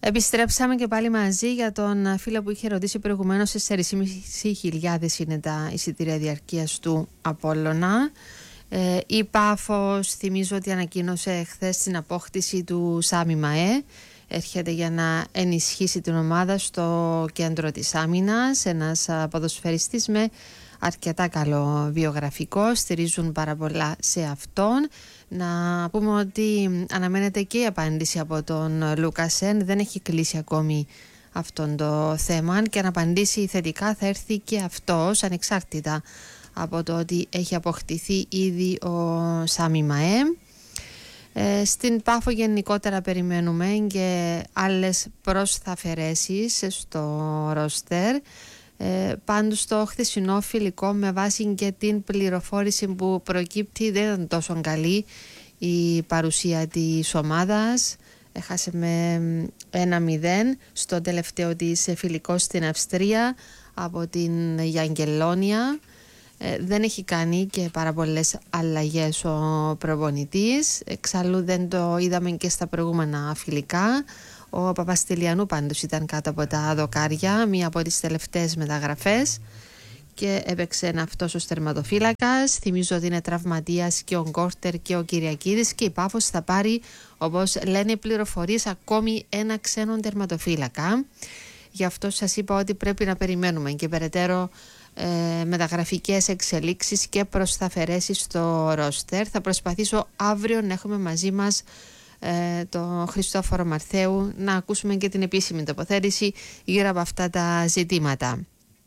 Επιστρέψαμε και πάλι μαζί για τον φίλο που είχε ρωτήσει προηγουμένως. 4.500 είναι τα εισιτήρια διαρκείας του Απόλλωνα. Η Πάφος, θυμίζω ότι ανακοίνωσε χθες την απόκτηση του Σάμι Μαέ. Έρχεται για να ενισχύσει την ομάδα στο κέντρο της άμυνας. Ένας ποδοσφαιριστής με αρκετά καλό βιογραφικό, στηρίζουν πάρα πολλά σε αυτόν. Να πούμε ότι αναμένεται και η απάντηση από τον Λούκασεν, δεν έχει κλείσει ακόμη αυτόν το θέμα και αν απαντήσει θετικά θα έρθει και αυτός, ανεξάρτητα από το ότι έχει αποκτηθεί ήδη ο Σάμι Μαέ. Στην Πάφο γενικότερα περιμένουμε και άλλες προσθαφαιρέσεις στο ρόστερ. Πάντως το χθεσινό φιλικό, με βάση και την πληροφόρηση που προκύπτει, δεν ήταν τόσο καλή η παρουσία της ομάδας. Έχασε με 1-0 στο τελευταίο της φιλικό στην Αυστρία από την Γιαγγελόνια. Δεν έχει κάνει και πάρα πολλές αλλαγές ο προπονητής. Εξάλλου δεν το είδαμε και στα προηγούμενα φιλικά. Ο Παπαστηλιανού πάντως ήταν κάτω από τα δοκάρια, μία από τις τελευταίες μεταγραφές, και έπαιξε αυτός ο τερματοφύλακας. Θυμίζω ότι είναι τραυματίας και ο Γκόρτερ και ο Κυριακίδης και η Πάφος θα πάρει, όπως λένε οι πληροφορίες, ακόμη ένα ξένο τερματοφύλακα. Γι' αυτό σας είπα ότι πρέπει να περιμένουμε και περαιτέρω μεταγραφικές εξελίξεις και προσθαφαιρέσεις στο ρόστερ. Θα προσπαθήσω αύριο να έχουμε μαζί μας τον Χριστόφορο Μαρθέου, να ακούσουμε και την επίσημη τοποθέτηση γύρω από αυτά τα ζητήματα.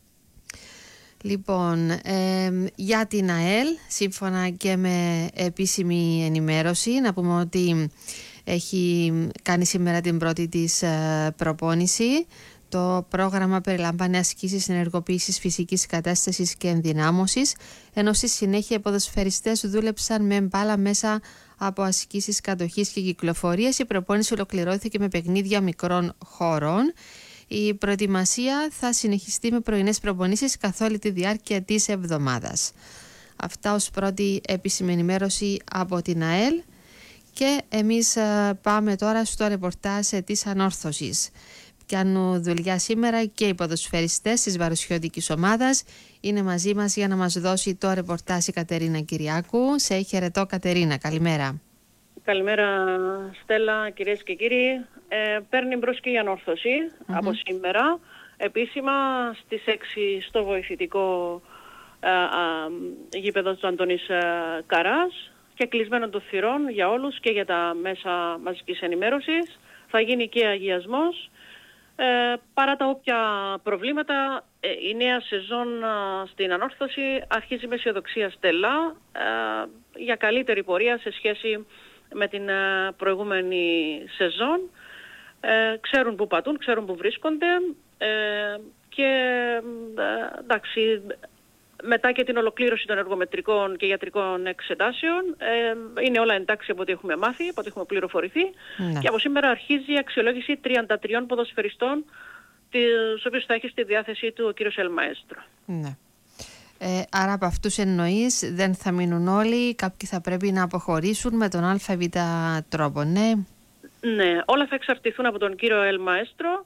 Λοιπόν, για την ΑΕΛ, σύμφωνα και με επίσημη ενημέρωση, να πούμε ότι έχει κάνει σήμερα την πρώτη της προπόνηση. Το πρόγραμμα περιλαμβάνει ασκήσεις ενεργοποίησης φυσικής κατάστασης και ενδυνάμωσης, ενώ στη συνέχεια οι ποδοσφαιριστές δούλεψαν με μπάλα μέσα από ασκήσεις κατοχής και κυκλοφορίας. Η προπόνηση ολοκληρώθηκε με παιχνίδια μικρών χώρων. Η προετοιμασία θα συνεχιστεί με πρωινές προπονήσεις καθ' όλη τη διάρκεια της εβδομάδας. Αυτά ως πρώτη επίσημη ενημέρωση από την ΑΕΛ. Και εμείς πάμε τώρα στο ρεπορτάζ της Ανόρθωσης. Κάνουν δουλειά σήμερα και οι ποδοσφαιριστές της βαροσιώτικης ομάδας. Είναι μαζί μας για να μας δώσει το ρεπορτάζ η Κατερίνα Κυριάκου. Σε χαιρετώ, Κατερίνα, καλημέρα. Καλημέρα, Στέλλα, κυρίες και κύριοι. Παίρνει μπρος και η Ανόρθωση από σήμερα. Επίσημα στις 6 στο βοηθητικό γήπεδο του Αντώνης Καράς και κλεισμένο των θυρών για όλους και για τα μέσα μαζικής ενημέρωσης. Θα γίνει και αγιασμός. Παρά τα όποια προβλήματα, η νέα σεζόν στην Ανόρθωση αρχίζει με αισιοδοξία, Στέλλα, για καλύτερη πορεία σε σχέση με την προηγούμενη σεζόν. Ξέρουν που πατούν, ξέρουν που βρίσκονται και εντάξει, μετά και την ολοκλήρωση των εργομετρικών και ιατρικών εξετάσεων, είναι όλα εντάξει από ό,τι έχουμε μάθει, από ό,τι έχουμε πληροφορηθεί. Και από σήμερα αρχίζει η αξιολόγηση 33 ποδοσφαιριστών, τους οποίους θα έχει στη διάθεσή του ο κύριος Ελμαέστρο. Ναι. Άρα από αυτούς εννοείς δεν θα μείνουν όλοι, κάποιοι θα πρέπει να αποχωρήσουν με τον ΑΒ τρόπο, ναι? Ναι, όλα θα εξαρτηθούν από τον κύριο Ελμαέστρο.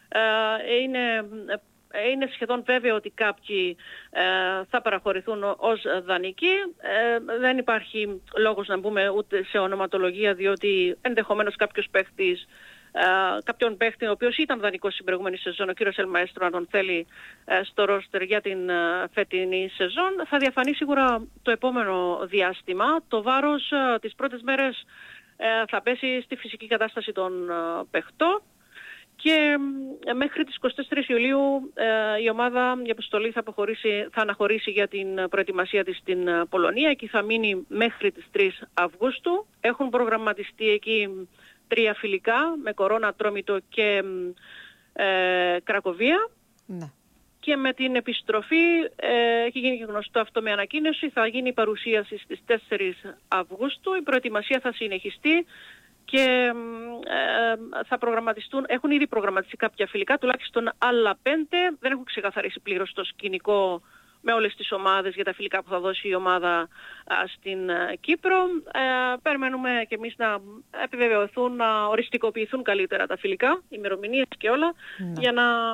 Είναι σχεδόν βέβαιο ότι κάποιοι θα παραχωρηθούν ως δανεικοί. Δεν υπάρχει λόγος να μπούμε ούτε σε ονοματολογία, διότι ενδεχομένως κάποιον παίχτη ο οποίος ήταν δανεικός στην προηγούμενη σεζόν, ο κύριος Ελμαέστρο, αν τον θέλει στο ρόστερ για την φετινή σεζόν, θα διαφανεί σίγουρα το επόμενο διάστημα. Το βάρος τις πρώτες μέρες θα πέσει στη φυσική κατάσταση των παιχτών. Και μέχρι τις 24 Ιουλίου η ομάδα, η αποστολή θα αναχωρήσει για την προετοιμασία της στην Πολωνία και θα μείνει μέχρι τις 3 Αυγούστου. Έχουν προγραμματιστεί εκεί 3 φιλικά με Κορώνα, Ατρόμητο και Κρακοβία. Ναι. Και με την επιστροφή, έχει γίνει και γνωστό αυτό με ανακοίνωση, θα γίνει η παρουσίαση στις 4 Αυγούστου. Η προετοιμασία θα συνεχιστεί και θα προγραμματιστούν, έχουν ήδη προγραμματιστεί κάποια φιλικά, τουλάχιστον άλλα 5, δεν έχουν ξεκαθαρίσει πλήρως το σκηνικό με όλες τις ομάδες για τα φιλικά που θα δώσει η ομάδα στην Κύπρο. Περιμένουμε και εμείς να επιβεβαιωθούν, να οριστικοποιηθούν καλύτερα τα φιλικά, ημερομηνίες και όλα, για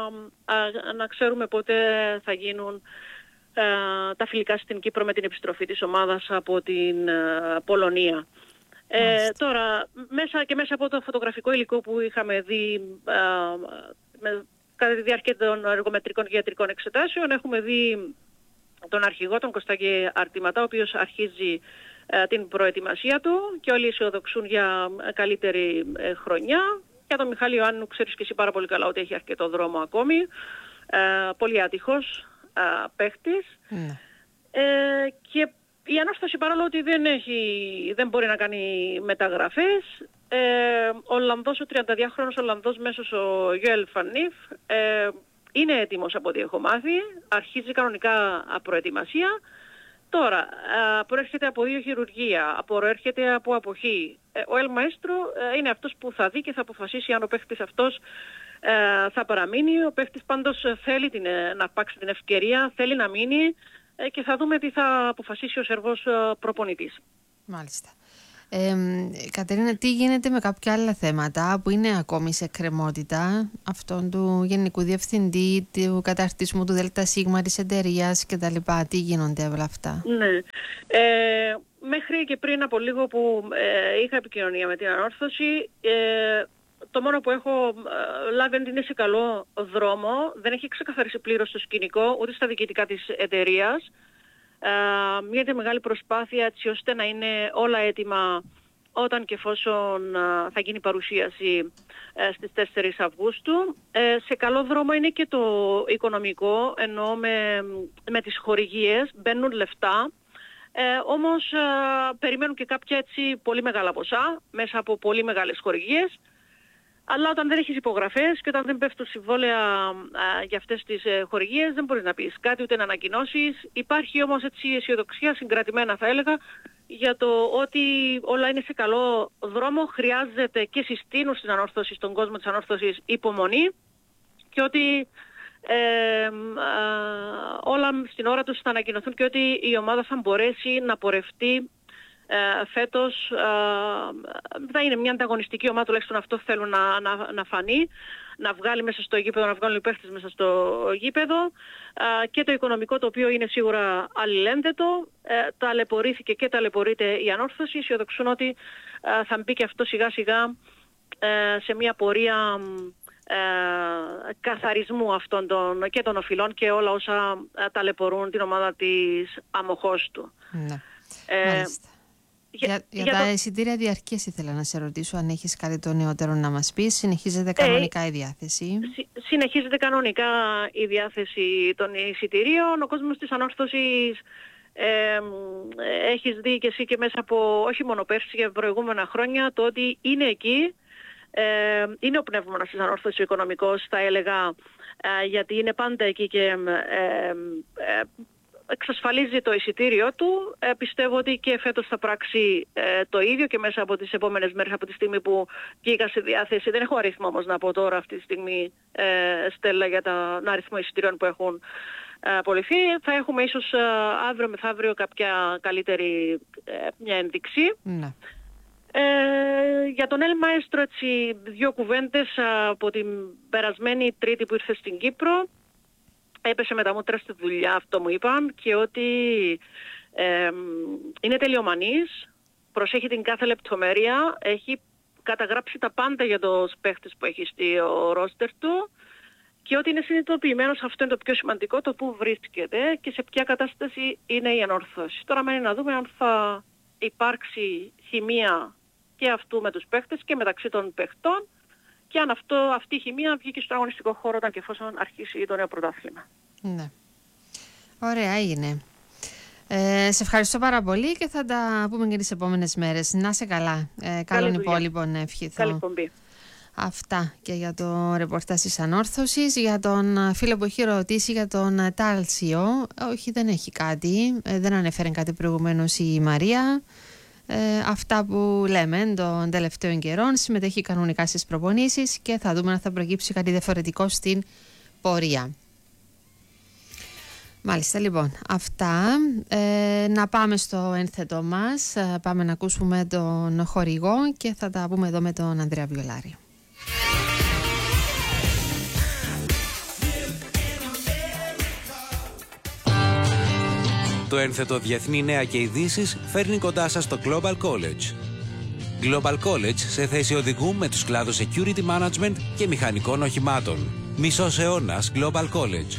να ξέρουμε πότε θα γίνουν τα φιλικά στην Κύπρο με την επιστροφή της ομάδας από την Πολωνία. Τώρα, μέσα από το φωτογραφικό υλικό που είχαμε δει κατά τη διάρκεια των εργομετρικών και ιατρικών εξετάσεων, έχουμε δει τον αρχηγό, τον Κωστάκη Αρτηματά, ο οποίος αρχίζει την προετοιμασία του και όλοι αισιοδοξούν για καλύτερη χρονιά. Για τον Μιχάλη Ιωάννου ξέρεις και εσύ πάρα πολύ καλά ότι έχει αρκετό δρόμο ακόμη. Πολύ άτυχος παίχτης. Και η Ανόρθωση, παρόλο ότι δεν μπορεί να κάνει μεταγραφές, ο Ολλανδός, ο 32χρονος Ολλανδός μέσος, ο Γιώελ Φανίφ, είναι έτοιμος από ό,τι έχω μάθει, αρχίζει κανονικά προετοιμασία. Τώρα, προέρχεται από 2 χειρουργία, προέρχεται από αποχή. Ο Ελ Μαέστρο είναι αυτός που θα δει και θα αποφασίσει αν ο παίχτης αυτός θα παραμείνει. Ο παίχτης πάντως θέλει να πάρξει την ευκαιρία, θέλει να μείνει και θα δούμε τι θα αποφασίσει ο Σερβός προπονητής. Μάλιστα. Κατερίνα, τι γίνεται με κάποια άλλα θέματα που είναι ακόμη σε εκκρεμότητα, αυτόν του Γενικού Διευθυντή, του καταρτισμού του ΔΣ της εταιρείας κτλ. Τι γίνονται όλα αυτά? Ναι. Μέχρι και πριν από λίγο που είχα επικοινωνία με την Ανόρθωση, το μόνο που έχω λάβει είναι ότι είναι σε καλό δρόμο, δεν έχει ξεκαθαρίσει πλήρως το σκηνικό, ούτε στα διοικητικά της εταιρείας. Γίνεται μεγάλη προσπάθεια έτσι ώστε να είναι όλα έτοιμα όταν και εφόσον θα γίνει παρουσίαση στις 4 Αυγούστου. Σε καλό δρόμο είναι και το οικονομικό, ενώ με τις χορηγίες μπαίνουν λεφτά, όμως περιμένουν και κάποια έτσι πολύ μεγάλα ποσά μέσα από πολύ μεγάλες χορηγίες. Αλλά όταν δεν έχεις υπογραφές και όταν δεν πέφτουν συμβόλαια για αυτές τις χορηγίες, δεν μπορείς να πεις κάτι ούτε να ανακοινώσεις. Υπάρχει όμως έτσι αισιοδοξία, συγκρατημένα θα έλεγα, για το ότι όλα είναι σε καλό δρόμο. Χρειάζεται και συστήνουν στην Ανόρθωση, στον κόσμο της Ανόρθωσης, υπομονή και ότι όλα στην ώρα τους θα ανακοινωθούν και ότι η ομάδα θα μπορέσει να πορευτεί φέτος. Θα είναι μια ανταγωνιστική ομάδα, τουλάχιστον αυτό θέλουν να φανεί, να βγάλει μέσα στο γήπεδο, να βγάλουν οι παίχτες μέσα στο γήπεδο, και το οικονομικό, το οποίο είναι σίγουρα αλληλένδετο. Ταλαιπωρήθηκε και ταλαιπωρείται η Ανόρθωση. Αισιοδοξούν ότι θα μπει και αυτό σιγά σιγά σε μια πορεία καθαρισμού αυτών και των οφειλών και όλα όσα ταλαιπωρούν την ομάδα της αμοχώς του. Ναι. Για τα εισιτήρια διαρκείας ήθελα να σε ρωτήσω αν έχεις κάτι το νεότερο να μας πεις. Συνεχίζεται κανονικά η διάθεση? Συνεχίζεται κανονικά η διάθεση των εισιτηρίων. Ο κόσμος της Ανόρθωσης, έχεις δει και εσύ και μέσα από όχι μόνο πέρσι και προηγούμενα χρόνια, το ότι είναι εκεί. Είναι ο πνεύμονας της Ανόρθωσης ο οικονομικός, θα έλεγα, γιατί είναι πάντα εκεί και εξασφαλίζει το εισιτήριο του. Πιστεύω ότι και φέτος θα πράξει το ίδιο και μέσα από τις επόμενες μέρες, από τη στιγμή που βγήκα σε διάθεση. Δεν έχω αριθμό όμως να πω τώρα αυτή τη στιγμή, Στέλλα, για τον αριθμό εισιτήριων που έχουν απολυθεί. Θα έχουμε ίσως αύριο μεθαύριο κάποια καλύτερη μια ένδειξη. Ναι. Για τον Ελ Μαέστρο, έτσι, 2 κουβέντες. Από την περασμένη Τρίτη που ήρθε στην Κύπρο, έπεσε με τα μούτρα στη δουλειά, αυτό μου είπαν, και ότι είναι τελειομανής, προσέχει την κάθε λεπτομέρεια, έχει καταγράψει τα πάντα για τους παίχτες που έχει στο ρόστερ του και ότι είναι συνειδητοποιημένος, αυτό είναι το πιο σημαντικό, το που βρίσκεται και σε ποια κατάσταση είναι η Ανόρθωση. Τώρα μένει να δούμε αν θα υπάρξει χημεία και αυτού με τους παίχτες και μεταξύ των παιχτών, και αν αυτή η χημεία βγήκε στον αγωνιστικό χώρο όταν και εφόσον αρχίσει το νέο πρωτάθλημα. Ναι. Ωραία, έγινε. Σε ευχαριστώ πάρα πολύ και θα τα πούμε και τις επόμενες μέρες. Να είσαι καλά. Καλών υπόλοιπων ευχηθώ. Καλή εκπομπή. Αυτά και για το ρεπορτάζ της Ανόρθωσης. Για τον φίλο που έχει ρωτήσει για τον Τάλσιο, όχι, δεν έχει κάτι. Δεν ανέφερε κάτι προηγουμένως η Μαρία. Αυτά που λέμε των τελευταίων καιρών, συμμετέχει κανονικά στις προπονήσεις και θα δούμε αν θα προκύψει κάτι διαφορετικό στην πορεία. Μάλιστα, λοιπόν, αυτά. Να πάμε στο ένθετο μας. Πάμε να ακούσουμε τον χορηγό και θα τα πούμε εδώ με τον Ανδρέα Βιολάρη. Το ένθετο Διεθνή Νέα και Ειδήσεις φέρνει κοντά σας το Global College. Global College σε θέση οδηγού με τους κλάδους Security Management και μηχανικών οχημάτων. Μισός αιώνας Global College.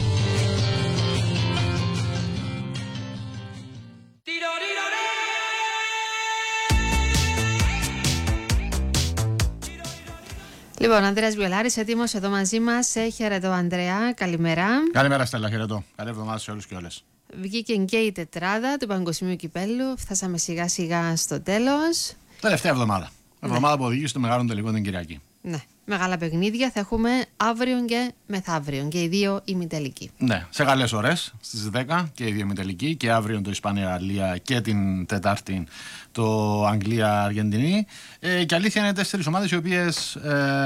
Λοιπόν, Ανδρέας Βιολάρης, έτοιμος εδώ μαζί μας. Χαιρετώ, Ανδρέα. Καλημέρα. Καλημέρα, Στέλλα. Χαιρετώ. Καλή εβδομάδα σε όλους και όλες. Βγήκε και η τετράδα του Παγκοσμίου Κυπέλλου. Φτάσαμε σιγά σιγά στο τέλος. Τελευταία εβδομάδα. Εβδομάδα που οδηγεί στο μεγάλο τελικό την Κυριακή. Ναι. Μεγάλα παιχνίδια θα έχουμε αύριο και μεθαύριο και οι δύο ημιτελικοί. Ναι, σε καλές ώρες στις 10 και οι δύο ημιτελικοί και αύριο το Ισπανία-Γαλλία και την Τετάρτη το Αγγλία-Αργεντινή. Και αλήθεια είναι 4 ομάδες οι οποίες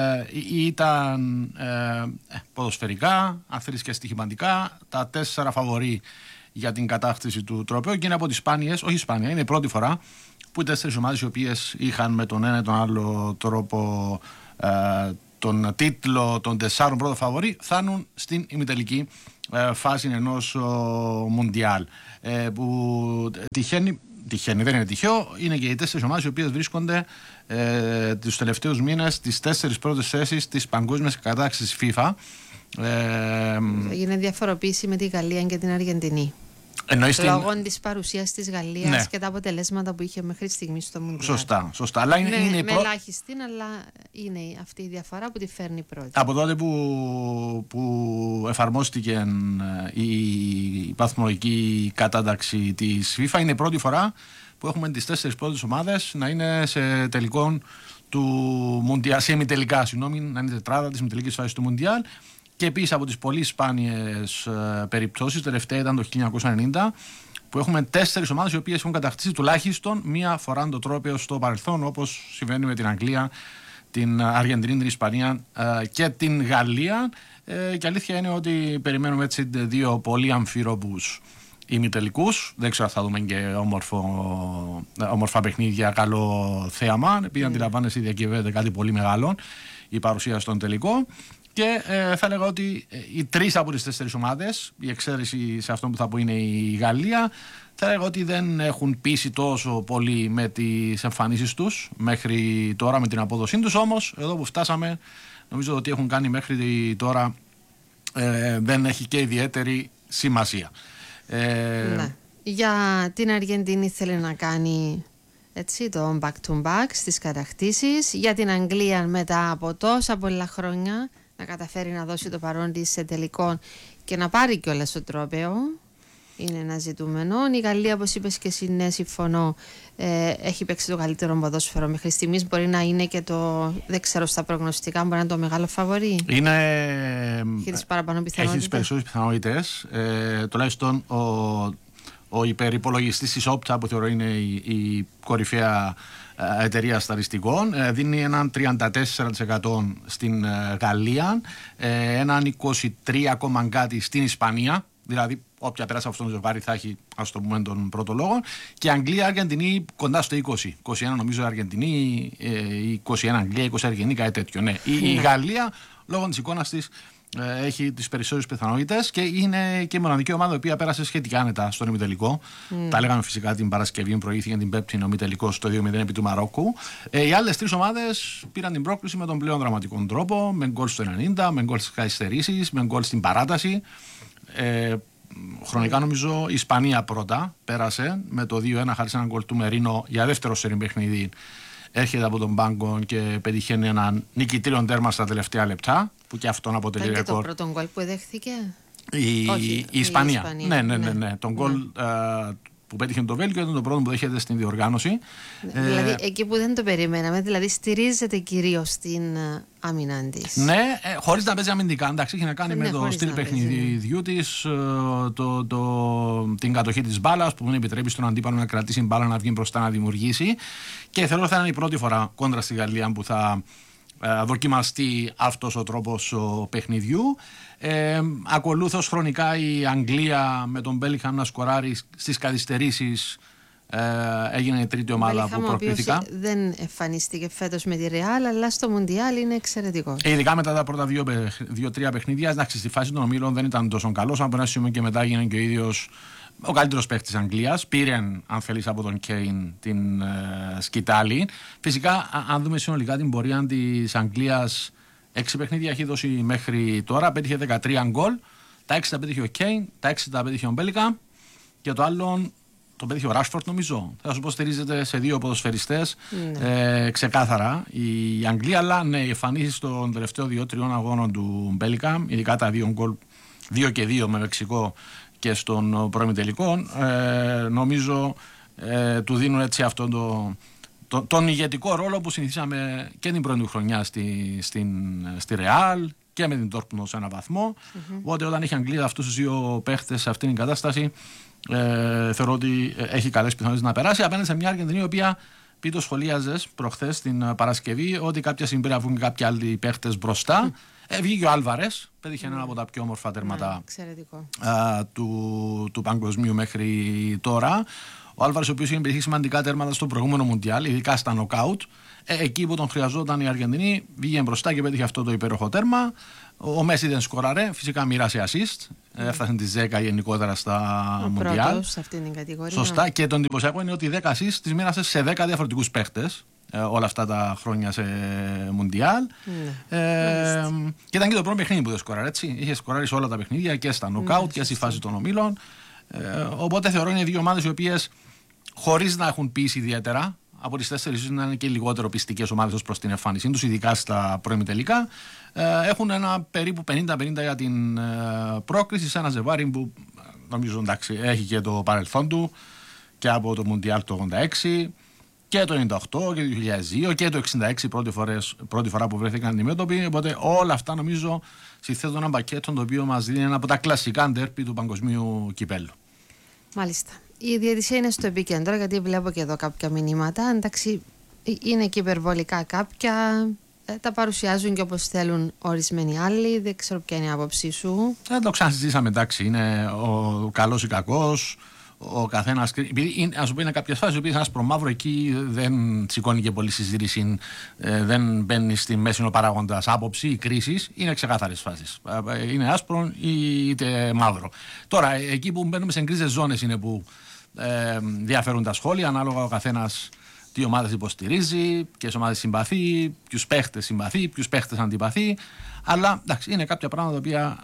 ήταν ποδοσφαιρικά, αν θέλεις και στοιχηματικά, τα 4 φαβορί για την κατάκτηση του τροπαίου και είναι από τις σπάνιες, όχι σπάνια, είναι η πρώτη φορά που οι 4 ομάδες οι οποίες είχαν με τον ένα ή τον άλλο τρόπο τον τίτλο των 4 πρώτων φαβορί φτάνουν στην ημιτελική φάση ενός Μουντιάλ που τυχαίνει, δεν είναι τυχαίο, είναι και οι 4 ομάδες οι οποίες βρίσκονται τους τελευταίους μήνες στις 4 πρώτες θέσεις της παγκόσμιας κατάξυσης FIFA. Είναι διαφοροποίηση με τη Γαλλία και την Αργεντινή. Λόγω της παρουσίας της Γαλλίας, ναι, και τα αποτελέσματα που είχε μέχρι στιγμή στο Μουντιάλ. Σωστά. Αλλά είναι με ελάχιστη, αλλά είναι αυτή η διαφορά που τη φέρνει πρώτη. Από τότε που εφαρμόστηκε η βαθμολογική κατάταξη της FIFA, είναι η πρώτη φορά που έχουμε τις 4 πρώτες ομάδες να είναι σε τελικό του Μουντιάλ, σε ημιτελικά, να είναι τετράδα της ημιτελικής φάσης του Μουντιάλ. Και επίσης από τις πολύ σπάνιες περιπτώσεις, τελευταία ήταν το 1990, που έχουμε 4 ομάδες οι οποίες έχουν κατακτήσει τουλάχιστον μία φορά το τρόπαιο στο παρελθόν, όπως συμβαίνει με την Αγγλία, την Αργεντινή, την Ισπανία και την Γαλλία. Και αλήθεια είναι ότι περιμένουμε έτσι 2 πολύ αμφίροπους ημιτελικούς. Δεν ξέρω αν θα δούμε και όμορφα παιχνίδια, καλό θέαμα, επειδή αντιλαμβάνεσαι διακυβεύεται κάτι πολύ μεγάλο η παρουσία στον τελικό. Και θα έλεγα ότι οι 3 από τις 4 ομάδες, η εξαίρεση σε αυτό που θα πω είναι η Γαλλία, θα έλεγα ότι δεν έχουν πείσει τόσο πολύ με τις εμφανίσεις τους μέχρι τώρα, με την απόδοσή τους. Όμως εδώ που φτάσαμε, νομίζω ότι έχουν κάνει μέχρι τώρα δεν έχει και ιδιαίτερη σημασία. Ναι. Για την Αργεντινή θέλει να κάνει έτσι, το back to back στις κατακτήσεις. Για την Αγγλία μετά από τόσα πολλά χρόνια να καταφέρει να δώσει το παρόν της σε τελικό και να πάρει κιόλας το τρόπαιο είναι ένα ζητούμενο. Η Γαλλία, όπως είπες και εσύ, ναι, συμφωνώ, έχει παίξει το καλύτερο ποδόσφαιρο μέχρι στιγμής. Μπορεί να είναι και το, δεν ξέρω στα προγνωστικά, μπορεί να είναι το μεγάλο φαβορί. Έχει τις παραπάνω πιθανότητες. Έχει τις περισσότερες πιθανότητες. Τουλάχιστον ο υπερυπολογιστής της Όπτα, που θεωρώ είναι η κορυφαία εταιρεία στατιστικών, δίνει έναν 34% στην Γαλλία, έναν 23, κάτι στην Ισπανία. Δηλαδή, όποια περάσει από αυτόν τον ζευγάρι θα έχει, ας το πούμε, τον πρώτο λόγο. Και Αγγλία, Αργεντινή κοντά στο 20. 21 νομίζω Αργεντινή, 21 Αγγλία, 20 Αργεντινή, κάτι τέτοιο. Ναι. Η Γαλλία, λόγω της εικόνας της, έχει τις περισσότερες πιθανότητες και είναι και η μοναδική ομάδα η οποία πέρασε σχετικά άνετα στον ημιτελικό. Τα λέγαμε φυσικά την Παρασκευή, προηγήθηκε την Πέμπτη ο ημιτελικός στο 2-0 επί του Μαρόκου. Οι άλλες 3 ομάδες πήραν την πρόκληση με τον πλέον δραματικό τρόπο, με γκολ στο 90, με γκολ στις καθυστερήσεις, με γκολ στην παράταση. Χρονικά νομίζω η Ισπανία πρώτα πέρασε με το 2-1 χάρη σε έναν γκολ του Μερίνο για δεύτερο σερί παιχνίδι. Έρχεται από τον πάγκο και πετυχαίνει έναν νικητήριο τέρμα στα τελευταία λεπτά, που και αυτόν αποτελεί ρεκόρ. Και το πρώτο γκολ που δέχθηκε η Ισπανία. Ναι. Τον γκολ που πέτυχε το Βέλγιο ήταν το πρώτο που δέχεται στην διοργάνωση. Δηλαδή εκεί που δεν το περιμέναμε, δηλαδή στηρίζεται κυρίως στην άμυνα της. Ναι, χωρίς να παίζει αμυντικά. Εντάξει, έχει να κάνει με το στυλ παιχνιδιού της, την κατοχή της μπάλας που δεν επιτρέπει στον αντίπαλο να κρατήσει μπάλα, να βγει μπροστά, να δημιουργήσει. Και θεωρώ ότι θα είναι η πρώτη φορά κόντρα στη Γαλλία που θα δοκιμαστεί αυτός ο τρόπος παιχνιδιού. Ακολούθως χρονικά η Αγγλία με τον Μπέλιγχαμ να σκοράρει στις καθυστερήσεις, έγινε η τρίτη ομάδα που προκλήθηκα. Δεν εμφανίστηκε φέτος με τη Ρεάλ, αλλά στο Μουντιάλ είναι εξαιρετικό. Ειδικά μετά τα πρώτα 2-3 παιχνίδια, εντάξει, στη φάση των ομίλων δεν ήταν τόσο καλός. Από ένα σημείο και μετά έγινε και ο ίδιος ο καλύτερος παίκτης της Αγγλίας. Πήρε, αν θέλεις, από τον Κέιν την σκητάλη. Φυσικά, αν δούμε συνολικά την πορεία της Αγγλίας, 6 παιχνίδια έχει δώσει μέχρι τώρα. Πέτυχε 13 γκολ. Τα 6 τα πέτυχε ο Κέιν, τα 6 τα πέτυχε ο Μπέλιγχαμ και το άλλο το πέτυχε ο Ράσφορντ, νομίζω. Θα σου πω, στηρίζεται σε 2 ποδοσφαιριστές ξεκάθαρα η Αγγλία. Αλλά ναι, οι εμφανίσεις των τελευταίων 2-3 αγώνων του Μπέλιγχαμ, ειδικά τα 2 γκολ, 2 και 2 με Μεξικό και στον πρώιμη τελικό, νομίζω του δίνουν έτσι αυτόν τον ηγετικό ρόλο που συνηθίσαμε και την πρώτη χρονιά στη Ρεάλ και με την Dortmund σε έναν βαθμό. Οπότε όταν έχει Αγγλία αυτούς τους 2 παίχτες σε αυτήν την κατάσταση, θεωρώ ότι έχει καλές πιθανότητες να περάσει απέναντι σε μια Αργεντινή η οποία, πει το σχολίαζες προχθές την Παρασκευή, ότι κάποια στιγμή πρέπει να βγουν και κάποιοι άλλοι παίχτες μπροστά. Βγήκε ο Άλβαρες, πέτυχε ένα από τα πιο όμορφα τέρματα του παγκοσμίου μέχρι τώρα. Ο Άλβαρες, ο οποίος είχε πετύχει σημαντικά τέρματα στο προηγούμενο Μουντιάλ, ειδικά στα νοκάουτ. Εκεί που τον χρειαζόταν η Αργεντινή, βγήκε μπροστά και πέτυχε αυτό το υπέροχο τέρμα. Ο Μέση δεν σκοράρε, φυσικά μοίρασε assist. Έφτασε τις 10 γενικότερα στα Μουντιάλ. Σε αυτήν την κατηγορία. Σωστά. Και το εντυπωσιακό είναι ότι 10 assist τις μοίρασε σε 10 διαφορετικούς παίχτες όλα αυτά τα χρόνια σε Μουντιάλ. Και ήταν και το πρώτο παιχνίδι που δεν σκοράρε, έτσι. Είχε σκοράρει σε όλα τα παιχνίδια και στα νοκάουτ και στη φάση των ομίλων. Οπότε θεωρώ είναι 2 ομάδες οι οποίες, χωρίς να έχουν πείσει ιδιαίτερα, από τις 4 ίσως να είναι και λιγότερο πιστικές ομάδες ως προς την εμφάνισή τους, ειδικά στα πρώιμη τελικά, έχουν ένα περίπου 50-50 για την πρόκριση σε ένα ζευγάρι που νομίζω, εντάξει, έχει και το παρελθόν του και από το Μουντιάλ το 86 και το 98 και το 2002 και το 66 πρώτη φορά που βρέθηκαν αντιμέτωποι. Οπότε όλα αυτά νομίζω συνθέτουν ένα πακέτο το οποίο μας δίνει ένα από τα κλασικά ντέρπι του παγκοσμίου κυπέλλου. Μάλιστα. Η διαιτησία είναι στο επίκεντρο, γιατί βλέπω και εδώ κάποια μηνύματα. Εντάξει, είναι και υπερβολικά κάποια. Τα παρουσιάζουν και όπως θέλουν ορισμένοι άλλοι. Δεν ξέρω ποια είναι η άποψή σου. Το ξανασυζητήσαμε, εντάξει. Είναι ο καλός ή κακός. Ο καθένας. Επειδή, ας πούμε, είναι κάποιες φάσεις που ένας προμαύρο εκεί δεν σηκώνει και πολύ συζήτηση, δεν μπαίνει στη μέση ο παράγοντας άποψη ή κρίσης. Είναι ξεκάθαρες φάσεις. Είναι άσπρο ή είτε μαύρο. Τώρα, εκεί που μπαίνουμε σε γκρίζες ζώνες είναι που διαφέρουν τα σχόλια, ανάλογα ο καθένας τι ομάδες υποστηρίζει, ποιες ομάδες συμπαθεί, ποιους παίχτες συμπαθεί, ποιους παίχτες αντιπαθεί. Αλλά εντάξει, είναι κάποια πράγματα τα οποία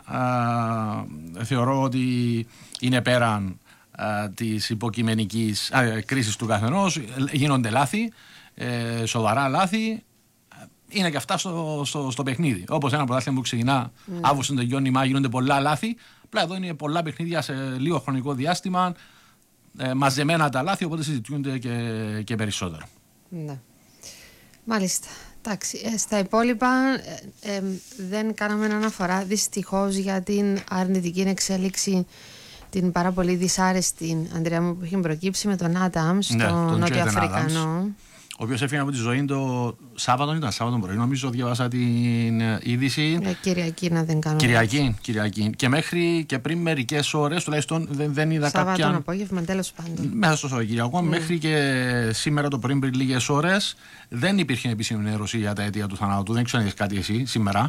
θεωρώ ότι είναι πέραν της υποκειμενικής κρίσης του καθενός. Γίνονται λάθη, σοβαρά λάθη. Είναι και αυτά στο παιχνίδι. Όπως ένα πρωτάθλημα που ξεκινά Αύγουστο, τελειώνει Μάη, γίνονται πολλά λάθη. Απλά εδώ είναι πολλά παιχνίδια σε λίγο χρονικό διάστημα. Μαζεμένα τα λάθη, οπότε συζητιούνται και περισσότερο. Ναι. Μάλιστα. Εντάξει, στα υπόλοιπα δεν κάναμε αναφορά δυστυχώς για την αρνητική εξέλιξη, την πάρα πολύ δυσάρεστη, Ανδρέα μου, που έχει προκύψει με τον Άνταμ, στον Νότιο-Αφρικανό. Ο οποίος έφυγε από τη ζωή το Σάββατο, ήταν Σάββατο πρωί, νομίζω, διαβάσα την είδηση. Κυριακή, να δεν κάνω. Κυριακή. Και μέχρι και πριν μερικές ώρες, τουλάχιστον δεν είδα κάποια. Σάββατο απόγευμα, τέλος πάντων. Μέσα στο Σαββατοκύριακο, μέχρι και σήμερα το πριν λίγες ώρες, δεν υπήρχε επίσημη ενημέρωση για τα αίτια του θανάτου. Δεν ξέρω αν είδες κάτι εσύ σήμερα.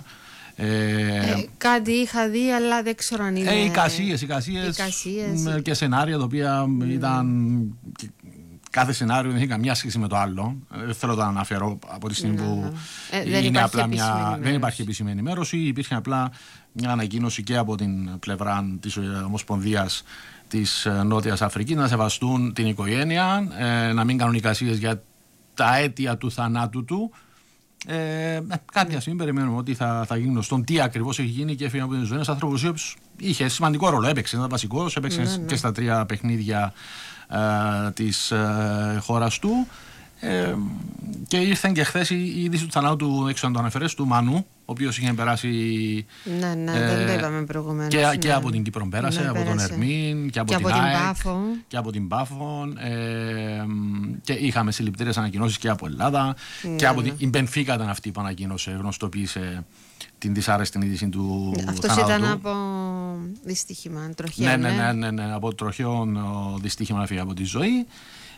Κάτι είχα δει, αλλά δεν ξέρω αν είναι. Εικασίες και σενάρια τα οποία ήταν. Κάθε σενάριο δεν έχει καμία σχέση με το άλλο. Δεν θέλω να το αναφέρω από τη στιγμή που είναι απλά δεν υπάρχει επίσημη ενημέρωση. Υπήρχε απλά μια ανακοίνωση και από την πλευρά της Ομοσπονδίας της Νότιας Αφρικής να σεβαστούν την οικογένεια, να μην κάνουν εικασίες για τα αίτια του θανάτου του. Κάποια στιγμή περιμένουμε ότι θα γίνει γνωστόν τι ακριβώς έχει γίνει και έφυγε από την ζωή ένας άνθρωπος ο οποίος είχε σημαντικό ρόλο. Έπαιξε, ήταν βασικός, έπαιξε και στα 3 παιχνίδια της χώρας του. Και ήρθε και χθες η είδηση του θανάτου του, έξω να το αναφέρες, του Μανού, ο οποίος είχε περάσει. Ναι, δεν το είπαμε προηγουμένως. Και από την Κύπρο πέρασε, από τον Ερμήν και από την ΑΕΚ και από την Πάφο. Και είχαμε συλληπιτήριες ανακοινώσεις και από Ελλάδα. Και από την Μπενφίκα ήταν αυτή που ανακοίνωσε, γνωστοποίησε την δυσάρεστη είδηση του θανάτου. Αυτός ήταν από δυστύχημα, τροχαίο. Ναι, από τροχαίο δυστύχημα να φύγει από τη ζωή.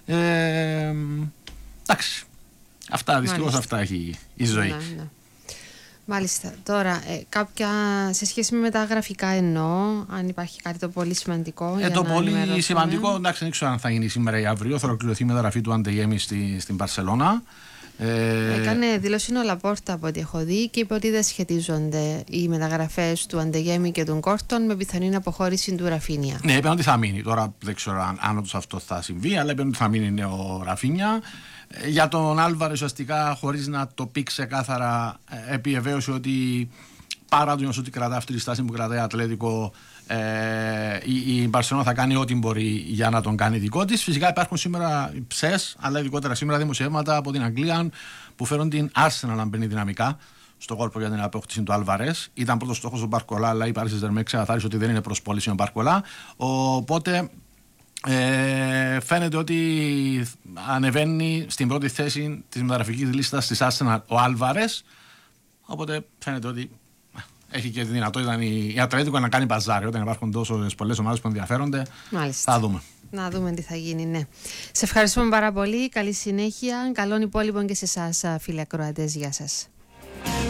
Εντάξει. Αυτά, δυστυχώς αυτά έχει η ζωή. Ναι. Μάλιστα. Τώρα, κάποια σε σχέση με τα γραφικά εννοώ, αν υπάρχει κάτι το πολύ σημαντικό. Το πολύ σημαντικό, εντάξει, δεν ξέρω αν θα γίνει σήμερα ή αύριο. Θα ολοκληρωθεί η μεταγραφή του Αντεγέμι στην Μπαρσελόνα. Έκανε δήλωση ο Λαπόρτα από ό,τι έχω δει και είπε ότι δεν σχετίζονται οι μεταγραφές του Αντεγέμι και του Γκόρτον με πιθανή αποχώρηση του Ραφίνια. Ναι, είπε ότι θα μείνει. Τώρα δεν ξέρω αν όντως αυτό θα συμβεί, αλλά είπε ότι θα μείνει ο Ραφίνια. Για τον Άλβαρες, ουσιαστικά, χωρίς να το πει ξεκάθαρα, επιβεβαίωσε ότι παρά το ότι κρατά αυτή τη στάση που κρατάει Ατλέτικο, η Μπαρσελόνα θα κάνει ό,τι μπορεί για να τον κάνει δικό της. Φυσικά υπάρχουν σήμερα ψες, αλλά ειδικότερα σήμερα δημοσιεύματα από την Αγγλία που φέρουν την Arsenal να μπαίνει δυναμικά στο κόλπο για την απόκτηση του Άλβαρες. Ήταν πρώτος στόχος ο Μπαρκολά, αλλά η Paris Saint-Germain ξεκαθάρισε ότι δεν είναι προς πώληση ο Μπαρκολά. Οπότε φαίνεται ότι ανεβαίνει στην πρώτη θέση της μεταγραφικής λίστας της Arsenal ο Άλβαρες. Οπότε φαίνεται ότι έχει και τη δυνατότητα η Ατλέτικο να κάνει παζάρι. Όταν υπάρχουν τόσες πολλές ομάδες που ενδιαφέρονται, μάλιστα, θα δούμε. Να δούμε τι θα γίνει, ναι. Σε ευχαριστούμε πάρα πολύ. Καλή συνέχεια. Καλών υπόλοιπων και σε εσάς, φίλοι ακροατές. Γεια σας.